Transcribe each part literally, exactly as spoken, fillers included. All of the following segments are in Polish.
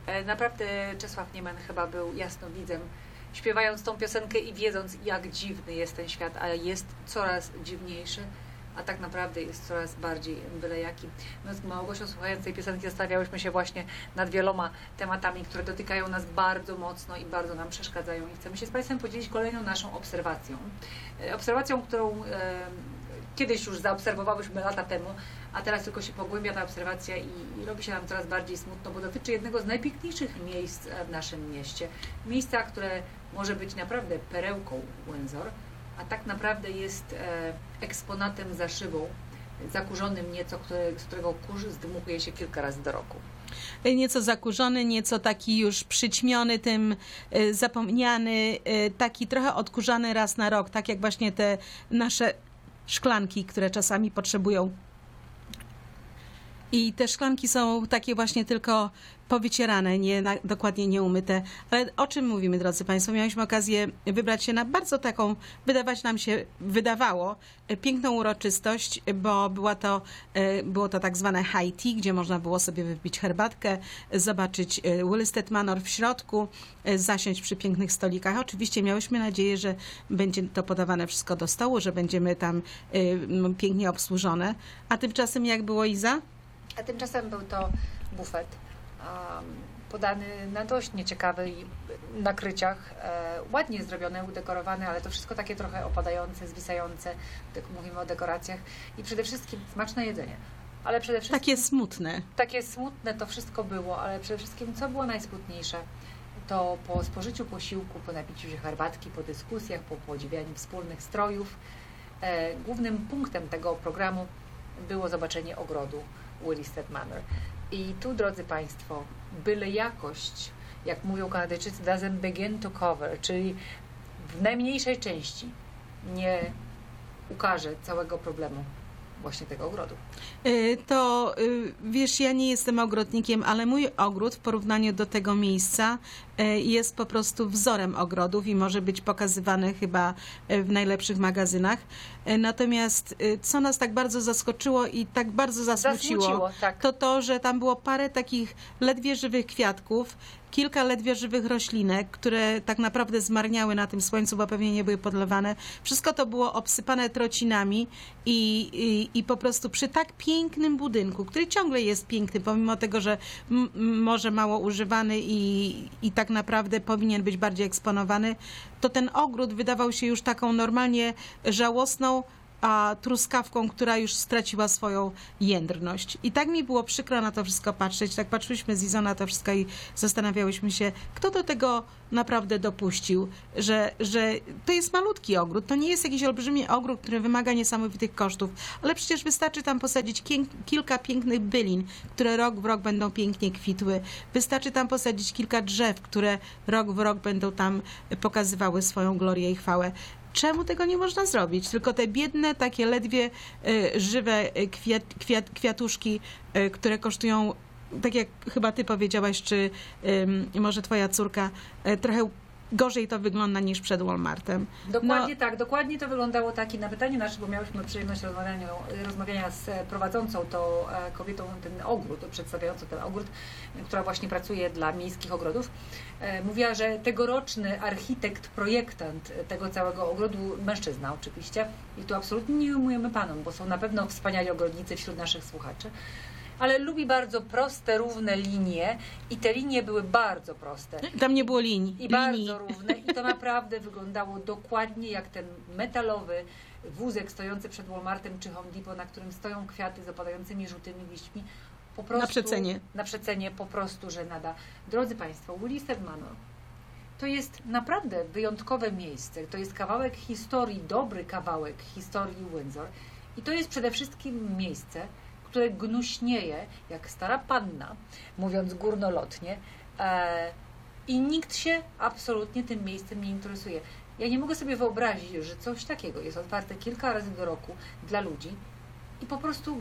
Naprawdę Czesław Niemen chyba był jasnowidzem, śpiewając tą piosenkę i wiedząc, jak dziwny jest ten świat, a jest coraz dziwniejszy, a tak naprawdę jest coraz bardziej byle jaki. My z Małgosią, słuchając tej piosenki, zastanawiałyśmy się właśnie nad wieloma tematami, które dotykają nas bardzo mocno i bardzo nam przeszkadzają. I chcemy się z Państwem podzielić kolejną naszą obserwacją. Obserwacją, którą e, kiedyś już zaobserwowałyśmy lata temu, a teraz tylko się pogłębia ta obserwacja i, i robi się nam coraz bardziej smutno, bo dotyczy jednego z najpiękniejszych miejsc w naszym mieście. Miejsca, które może być naprawdę perełką Windsor, a tak naprawdę jest e, eksponatem za szybą, zakurzonym nieco, który, z którego kurz zdmuchuje się kilka razy do roku. Nieco zakurzony, nieco taki już przyćmiony tym, y, zapomniany, y, taki trochę odkurzany raz na rok, tak jak właśnie te nasze szklanki, które czasami potrzebują. I te szklanki są takie właśnie tylko powycierane, nie, na, dokładnie nieumyte. Ale o czym mówimy, drodzy Państwo? Mieliśmy okazję wybrać się na bardzo taką, wydawać nam się, wydawało, piękną uroczystość, bo była to, było to tak zwane high tea, gdzie można było sobie wypić herbatkę, zobaczyć Willisted Manor w środku, zasiąść przy pięknych stolikach. Oczywiście miałyśmy nadzieję, że będzie to podawane wszystko do stołu, że będziemy tam pięknie obsłużone. A tymczasem jak było, Iza? A tymczasem był to bufet um, podany na dość nieciekawych nakryciach, e, ładnie zrobione, udekorowane, ale to wszystko takie trochę opadające, zwisające, tak mówimy o dekoracjach i przede wszystkim smaczne jedzenie. Ale przede wszystkim takie smutne. Takie smutne to wszystko było, ale przede wszystkim co było najsmutniejsze, to po spożyciu posiłku, po napiciu się herbatki, po dyskusjach, po podziwianiu wspólnych strojów, e, głównym punktem tego programu było zobaczenie ogrodu Willisted Manor. I tu, drodzy Państwo, byle jakość, jak mówią Kanadyjczycy, doesn't begin to cover, czyli w najmniejszej części nie ukaże całego problemu właśnie tego ogrodu. To wiesz, ja nie jestem ogrodnikiem, ale mój ogród w porównaniu do tego miejsca jest po prostu wzorem ogrodów i może być pokazywany chyba w najlepszych magazynach. Natomiast co nas tak bardzo zaskoczyło i tak bardzo zasmuciło, zasmuciło tak. to to, że tam było parę takich ledwie żywych kwiatków, kilka ledwie żywych roślinek, które tak naprawdę zmarniały na tym słońcu, bo pewnie nie były podlewane. Wszystko to było obsypane trocinami i, i, i po prostu przy tak pięknym budynku, który ciągle jest piękny, pomimo tego, że m, może mało używany i, i tak naprawdę powinien być bardziej eksponowany, to ten ogród wydawał się już taką normalnie żałosną a truskawką, która już straciła swoją jędrność. I tak mi było przykro na to wszystko patrzeć. Tak patrzyliśmy z Izą na to wszystko i zastanawiałyśmy się, kto do tego naprawdę dopuścił, że, że to jest malutki ogród. To nie jest jakiś olbrzymi ogród, który wymaga niesamowitych kosztów, ale przecież wystarczy tam posadzić kilka pięknych bylin, które rok w rok będą pięknie kwitły. Wystarczy tam posadzić kilka drzew, które rok w rok będą tam pokazywały swoją glorię i chwałę. Czemu tego nie można zrobić? Tylko te biedne, takie ledwie y, żywe kwiat, kwiat, kwiatuszki, y, które kosztują, tak jak chyba ty powiedziałaś, czy y, może twoja córka, y, trochę gorzej to wygląda niż przed Walmartem. Dokładnie no. tak, dokładnie to wyglądało tak i na pytanie nasze, bo miałyśmy przyjemność rozmawiania, rozmawiania z prowadzącą to kobietą, ten ogród, przedstawiającą ten ogród, która właśnie pracuje dla miejskich ogrodów. Mówiła, że tegoroczny architekt, projektant tego całego ogrodu, mężczyzna oczywiście, i tu absolutnie nie ujmujemy panom, bo są na pewno wspaniali ogrodnicy wśród naszych słuchaczy, ale lubi bardzo proste, równe linie i te linie były bardzo proste. Tam nie było linii. I bardzo równe i to naprawdę wyglądało dokładnie jak ten metalowy wózek stojący przed Walmartem czy Home Depot, na którym stoją kwiaty z opadającymi żółtymi liśćmi. Po prostu, na przecenie. Na przecenie po prostu, że nada. Drodzy Państwo, Willisted Manor to jest naprawdę wyjątkowe miejsce. To jest kawałek historii, dobry kawałek historii Windsor i to jest przede wszystkim miejsce, które gnuśnieje jak stara panna, mówiąc górnolotnie, e, i nikt się absolutnie tym miejscem nie interesuje. Ja nie mogę sobie wyobrazić, że coś takiego jest otwarte kilka razy do roku dla ludzi i po prostu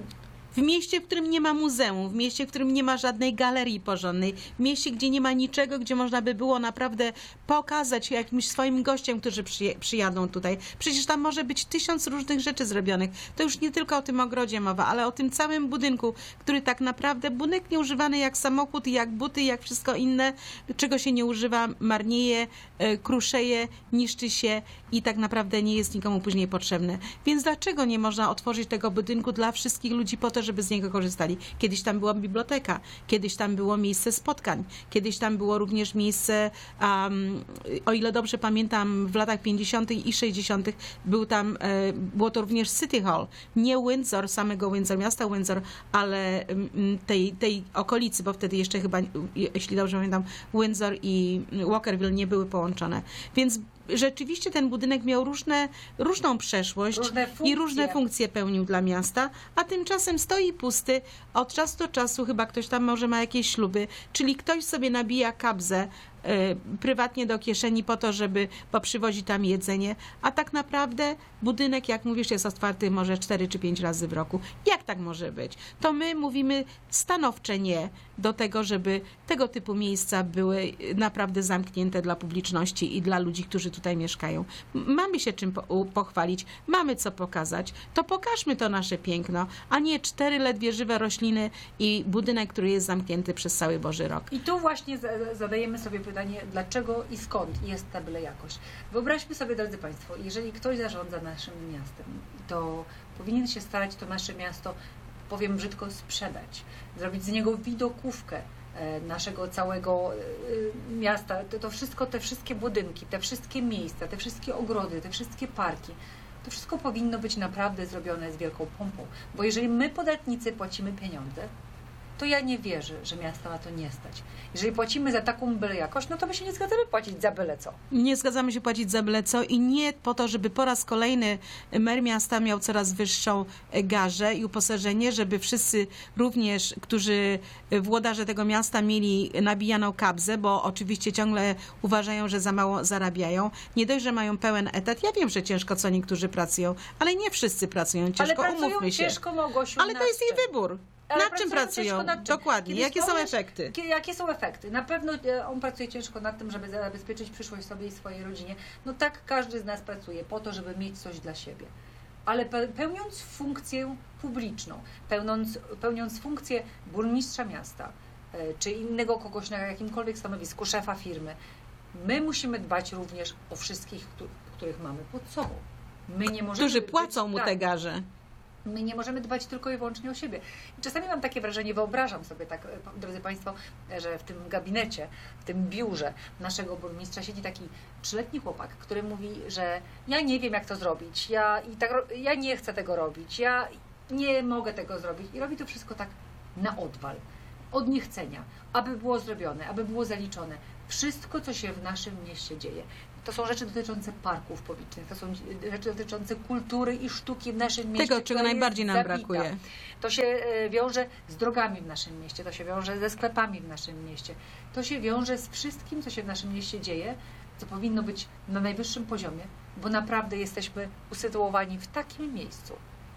W mieście, w którym nie ma muzeum, w mieście, w którym nie ma żadnej galerii porządnej, w mieście, gdzie nie ma niczego, gdzie można by było naprawdę pokazać jakimś swoim gościom, którzy przyje- przyjadą tutaj. Przecież tam może być tysiąc różnych rzeczy zrobionych. To już nie tylko o tym ogrodzie mowa, ale o tym całym budynku, który tak naprawdę, budynek nieużywany jak samochód, jak buty, jak wszystko inne, czego się nie używa, marnieje, e, kruszeje, niszczy się i tak naprawdę nie jest nikomu później potrzebne. Więc dlaczego nie można otworzyć tego budynku dla wszystkich ludzi po to, żeby z niego korzystali? Kiedyś tam była biblioteka, kiedyś tam było miejsce spotkań, kiedyś tam było również miejsce, um, o ile dobrze pamiętam, w latach pięćdziesiątych i sześćdziesiątych był tam, e, było to również City Hall. Nie Windsor, samego Windsor, miasta Windsor, ale mm, tej, tej okolicy, bo wtedy jeszcze chyba, jeśli dobrze pamiętam, Windsor i Walkerville nie były połączone. Więc rzeczywiście ten budynek miał różne, różną przeszłość Różne i funkcje. różne funkcje pełnił dla miasta, a tymczasem stoi pusty. Od czasu do czasu chyba ktoś tam może ma jakieś śluby, czyli ktoś sobie nabija kabzę y, prywatnie do kieszeni po to, żeby, bo przywozi tam jedzenie, a tak naprawdę budynek, jak mówisz, jest otwarty może cztery czy pięć razy w roku. Jak tak może być? To my mówimy stanowcze nie do tego, żeby tego typu miejsca były naprawdę zamknięte dla publiczności i dla ludzi, którzy tutaj mieszkają. Mamy się czym po- pochwalić, mamy co pokazać, to pokażmy to nasze piękno, a nie cztery ledwie żywe rośliny i budynek, który jest zamknięty przez cały Boży rok. I tu właśnie za- zadajemy sobie pytanie, dlaczego i skąd jest ta byle jakość. Wyobraźmy sobie, drodzy Państwo, jeżeli ktoś zarządza naszym miastem, to powinien się starać to nasze miasto, powiem brzydko, sprzedać, zrobić z niego widokówkę e, naszego całego e, miasta. To, to wszystko, te wszystkie budynki, te wszystkie miejsca, te wszystkie ogrody, te wszystkie parki, to wszystko powinno być naprawdę zrobione z wielką pompą, bo jeżeli my, podatnicy, płacimy pieniądze, to ja nie wierzę, że miasta ma to nie stać. Jeżeli płacimy za taką byle jakość, no to my się nie zgadzamy płacić za byle co. Nie zgadzamy się płacić za byle co i nie po to, żeby po raz kolejny mer miasta miał coraz wyższą garzę i uposażenie, żeby wszyscy również, którzy włodarze tego miasta mieli nabijaną kabzę, bo oczywiście ciągle uważają, że za mało zarabiają. Nie dość, że mają pełen etat. Ja wiem, że ciężko co niektórzy pracują, ale nie wszyscy pracują ciężko, Ale pracują umówmy się. ciężko, Małgosiu, Ale to nad jest jej czym? wybór. Ale Nad czym pracują pracują? ciężko nad czym? Dokładnie. Kiedy Jakie są wspomnisz- efekty? Kie- Jakie są efekty? Na pewno e, on pracuje ciężko nad tym, żeby zabezpieczyć przyszłość sobie i swojej rodzinie. No tak każdy z nas pracuje po to, żeby mieć coś dla siebie. Ale pe- pełniąc funkcję publiczną, pełniąc, pełniąc funkcję burmistrza miasta, e, czy innego kogoś na jakimkolwiek stanowisku, szefa firmy, my musimy dbać również o wszystkich, któ- których mamy pod sobą. My nie możemy Którzy być- płacą mu tak, te garze. My nie możemy dbać tylko i wyłącznie o siebie. I czasami mam takie wrażenie, wyobrażam sobie tak, e, drodzy Państwo, że w tym gabinecie, w tym biurze naszego burmistrza siedzi taki trzyletni chłopak, który mówi, że ja nie wiem, jak to zrobić, ja, i tak, ro- ja nie chcę tego robić, ja nie mogę tego zrobić. I robi to wszystko tak na odwal, od niechcenia, aby było zrobione, aby było zaliczone. Wszystko, co się w naszym mieście dzieje. To są rzeczy dotyczące parków publicznych, to są rzeczy dotyczące kultury i sztuki w naszym mieście. Tego, czego która jest najbardziej nam zabita. brakuje. To się e, wiąże z drogami w naszym mieście, to się wiąże ze sklepami w naszym mieście, to się wiąże z wszystkim, co się w naszym mieście dzieje, co powinno być na najwyższym poziomie, bo naprawdę jesteśmy usytuowani w takim miejscu,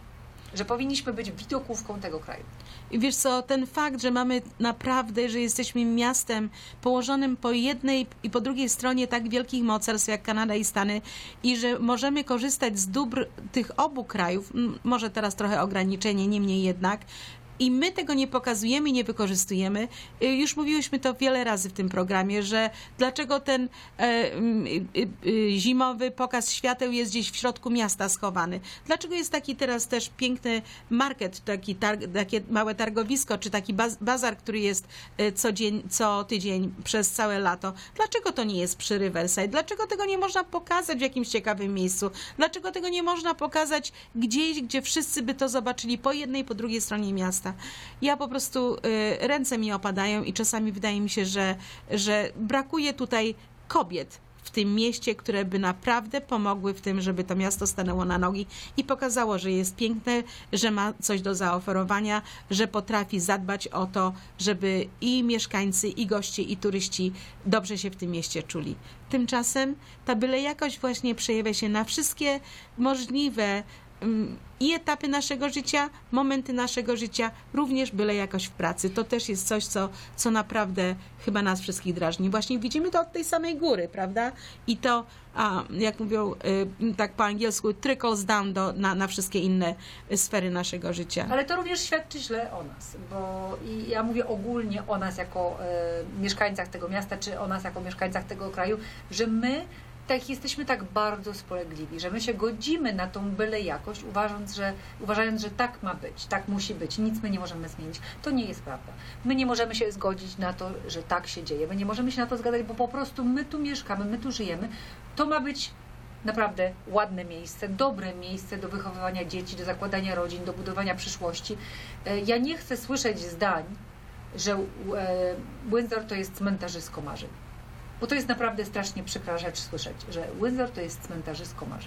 że powinniśmy być widokówką tego kraju. I wiesz co, ten fakt, że mamy naprawdę, że jesteśmy miastem położonym po jednej i po drugiej stronie tak wielkich mocarstw jak Kanada i Stany i że możemy korzystać z dóbr tych obu krajów, m, może teraz trochę ograniczenie, niemniej jednak, i my tego nie pokazujemy i nie wykorzystujemy. Y, Już mówiłyśmy to wiele razy w tym programie, że dlaczego ten e, mm, y, y, zimowy pokaz świateł jest gdzieś w środku miasta schowany. Dlaczego jest taki teraz też piękny market, taki targ, takie małe targowisko, czy taki baz, bazar, który jest e, co, dzień, co tydzień przez całe lato. Dlaczego to nie jest przy Riverside? Dlaczego tego nie można pokazać w jakimś ciekawym miejscu? Dlaczego tego nie można pokazać gdzieś, gdzie wszyscy by to zobaczyli po jednej i po drugiej stronie miasta? Ja po prostu y, ręce mi opadają i czasami wydaje mi się, że, że brakuje tutaj kobiet w tym mieście, które by naprawdę pomogły w tym, żeby to miasto stanęło na nogi i pokazało, że jest piękne, że ma coś do zaoferowania, że potrafi zadbać o to, żeby i mieszkańcy, i goście, i turyści dobrze się w tym mieście czuli. Tymczasem ta byle jakość właśnie przejawia się na wszystkie możliwe mm, i etapy naszego życia, momenty naszego życia, również byle jakoś w pracy. To też jest coś, co, co naprawdę chyba nas wszystkich drażni. Właśnie widzimy to od tej samej góry, prawda? I to, a, jak mówią y, tak po angielsku, trickles down do, na, na wszystkie inne sfery naszego życia. Ale to również świadczy źle o nas, bo i ja mówię ogólnie o nas jako e, mieszkańcach tego miasta, czy o nas jako mieszkańcach tego kraju, że my tak jesteśmy tak bardzo spolegliwi, że my się godzimy na tą byle jakość, uważając, że, uważając, że tak ma być, tak musi być, nic my nie możemy zmienić. To nie jest prawda. My nie możemy się zgodzić na to, że tak się dzieje. My nie możemy się na to zgadzać, bo po prostu my tu mieszkamy, my tu żyjemy. To ma być naprawdę ładne miejsce, dobre miejsce do wychowywania dzieci, do zakładania rodzin, do budowania przyszłości. Ja nie chcę słyszeć zdań, że Windsor to jest cmentarzysko marzeń. Bo to jest naprawdę strasznie przykra rzecz słyszeć, że Windsor to jest cmentarzysko marzeń.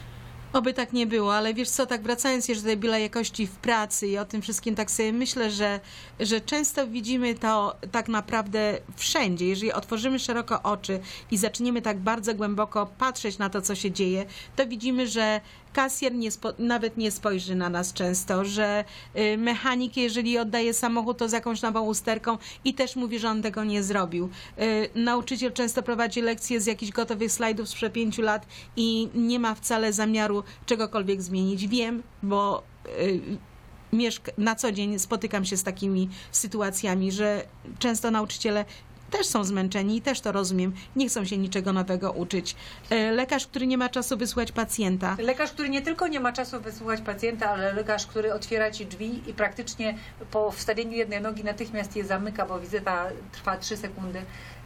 Oby tak nie było, ale wiesz co, tak wracając jeszcze do tej byle jakości w pracy i o tym wszystkim, tak sobie myślę, że, że często widzimy to tak naprawdę wszędzie. Jeżeli otworzymy szeroko oczy i zaczniemy tak bardzo głęboko patrzeć na to, co się dzieje, to widzimy, że kasjer nie spo, nawet nie spojrzy na nas często, że y, mechanik, jeżeli oddaje samochód, to z jakąś nową usterką i też mówi, że on tego nie zrobił. Y, nauczyciel często prowadzi lekcje z jakichś gotowych slajdów sprzed pięciu lat i nie ma wcale zamiaru czegokolwiek zmienić. Wiem, bo y, mieszka- na co dzień spotykam się z takimi sytuacjami, że często nauczyciele też są zmęczeni i też to rozumiem. Nie chcą się niczego nowego uczyć. Lekarz, który nie ma czasu wysłuchać pacjenta. Lekarz, który nie tylko nie ma czasu wysłuchać pacjenta, ale lekarz, który otwiera ci drzwi i praktycznie po wstawieniu jednej nogi natychmiast je zamyka, bo wizyta trwa trzy sekundy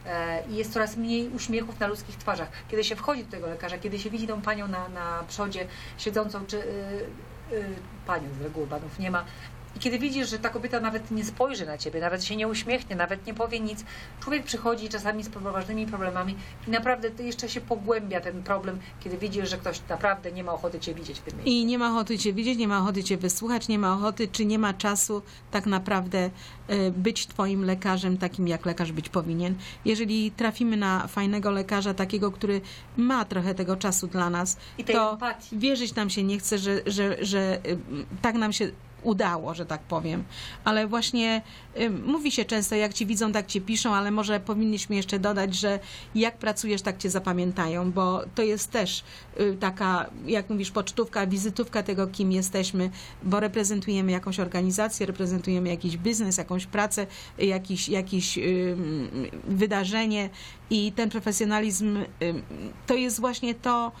i jest coraz mniej uśmiechów na ludzkich twarzach. Kiedy się wchodzi do tego lekarza, kiedy się widzi tą panią na, na przodzie siedzącą, czy yy, yy, panią z reguły panów nie ma, i kiedy widzisz, że ta kobieta nawet nie spojrzy na ciebie, nawet się nie uśmiechnie, nawet nie powie nic, człowiek przychodzi czasami z poważnymi problemami i naprawdę to jeszcze się pogłębia ten problem, kiedy widzisz, że ktoś naprawdę nie ma ochoty cię widzieć w tym miejscu. I nie ma ochoty cię widzieć, nie ma ochoty cię wysłuchać, nie ma ochoty, czy nie ma czasu tak naprawdę być twoim lekarzem, takim jak lekarz być powinien. Jeżeli trafimy na fajnego lekarza, takiego, który ma trochę tego czasu dla nas, I tej to empatii. Wierzyć nam się nie chce, że, że, że tak nam się udało, że tak powiem. Ale właśnie y, mówi się często, jak ci widzą, tak cię piszą, ale może powinniśmy jeszcze dodać, że jak pracujesz, tak cię zapamiętają, bo to jest też y, taka, jak mówisz, pocztówka, wizytówka tego, kim jesteśmy, bo reprezentujemy jakąś organizację, reprezentujemy jakiś biznes, jakąś pracę, jakiś, jakiś y, wydarzenie i ten profesjonalizm y, to jest właśnie to,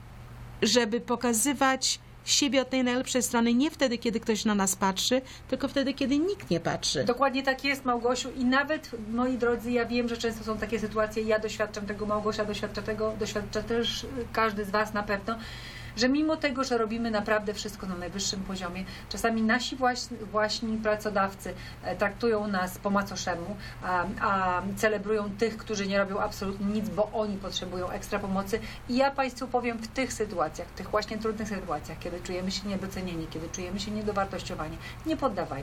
żeby pokazywać siebie od tej najlepszej strony, nie wtedy, kiedy ktoś na nas patrzy, tylko wtedy, kiedy nikt nie patrzy. Dokładnie tak jest, Małgosiu, i nawet, moi drodzy, ja wiem, że często są takie sytuacje, ja doświadczam tego, Małgosia doświadcza tego, doświadcza też każdy z was na pewno, że mimo tego, że robimy naprawdę wszystko na najwyższym poziomie, czasami nasi właśnie, właśnie pracodawcy traktują nas po macoszemu, a, a celebrują tych, którzy nie robią absolutnie nic, bo oni potrzebują ekstra pomocy. I ja Państwu powiem, w tych sytuacjach, w tych właśnie trudnych sytuacjach, kiedy czujemy się niedocenieni, kiedy czujemy się niedowartościowani, nie poddawajmy